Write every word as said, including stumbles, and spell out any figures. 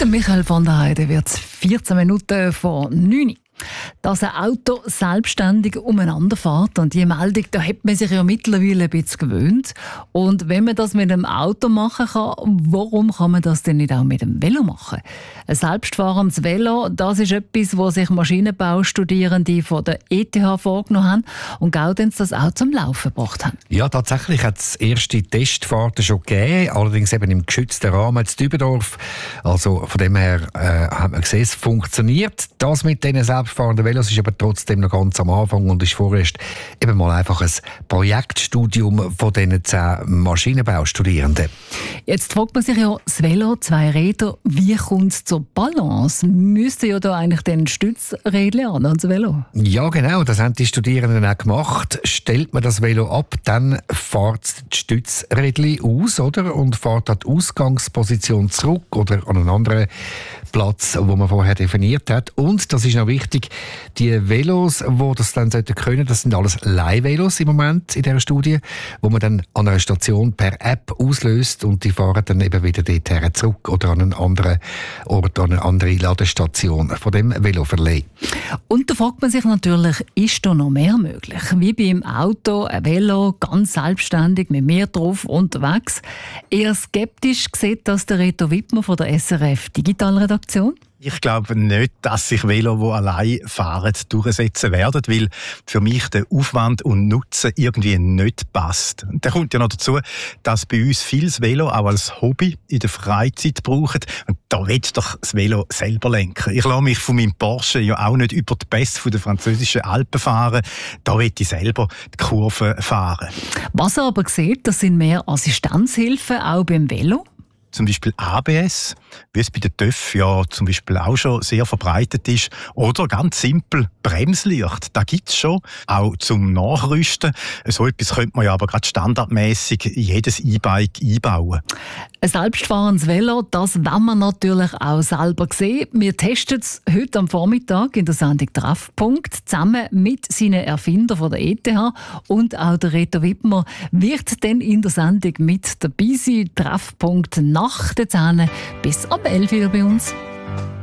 Mit dem Michael von der Heide wird es vierzehn Minuten vor neun. Dass ein Auto selbstständig umeinander fährt, und die Meldung, da hat man sich ja mittlerweile ein bisschen gewöhnt. Und wenn man das mit einem Auto machen kann, warum kann man das denn nicht auch mit dem Velo machen? Ein selbstfahrendes Velo, das ist etwas, was sich Maschinenbaustudierende von der E T H vorgenommen haben und Gaudenz das auch zum Laufen gebracht haben. Ja, tatsächlich hat es erste Testfahrten schon gegeben, allerdings eben im geschützten Rahmen in Dübendorf. Also von dem her äh, hat man gesehen, es funktioniert. Das mit diesen selbstfahrenden Velos ist aber trotzdem noch ganz am Anfang und ist vorerst eben mal einfach ein Projektstudium von diesen zehn Maschinenbaustudierenden. Jetzt fragt man sich ja, das Velo, zwei Räder, wie kommt es zur Balance? Müsste ja da eigentlich den Stützrädchen an, ans Velo? Ja, genau, das haben die Studierenden auch gemacht. Stellt man das Velo ab, dann fährt die Stützrädchen aus, oder? Und fährt an die Ausgangsposition zurück oder an einen anderen Platz, wo man vorher definiert hat. Und, das ist noch wichtig, die Velos, die das dann können sollten, das sind alles Leihvelos im Moment in dieser Studie, wo man dann an einer Station per App auslöst und die fahren dann eben wieder dorthin zurück oder an einen anderen Ort, an eine andere Ladestation von dem Veloverleih. Und da fragt man sich natürlich, ist da noch mehr möglich? Wie beim Auto, ein Velo, ganz selbstständig, mit mehr drauf unterwegs. Eher skeptisch sieht das der Reto Wittmer von der S R F Digitalredaktion. Ich glaube nicht, dass sich Velo, die allein fahren, durchsetzen werden, weil für mich der Aufwand und Nutzen irgendwie nicht passt. Und da kommt ja noch dazu, dass bei uns vieles Velo auch als Hobby in der Freizeit brauchen. Und da will ich doch das Velo selber lenken. Ich lasse mich von meinem Porsche ja auch nicht über die Pässe der französischen Alpen fahren. Da will ich selber die Kurve fahren. Was er aber sieht, das sind mehr Assistenzhilfen, auch beim Velo. Zum Beispiel A B S, wie es bei den T Ö F ja zum Beispiel auch schon sehr verbreitet ist. Oder ganz simpel Bremslicht, das gibt es schon, auch zum Nachrüsten. So etwas könnte man ja aber gerade standardmäßig in jedes E-Bike einbauen. Ein selbstfahrendes Velo, das wollen wir natürlich auch selber sehen. Wir testen es heute am Vormittag in der Sendung Treffpunkt zusammen mit seinen Erfindern von der E T H, und auch der Reto Wittmer wird dann in der Sendung mit dabei sein. Treffpunkt nach den zehn bis ab elf Uhr bei uns.